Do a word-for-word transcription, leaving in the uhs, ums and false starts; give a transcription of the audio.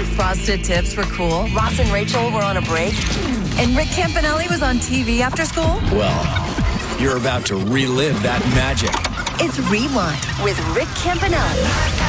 Frosted Tips were cool, Ross and Rachel were on a break, and Rick Campanelli was on T V after school? Well, you're about to relive that magic. It's Rewind with Rick Campanelli.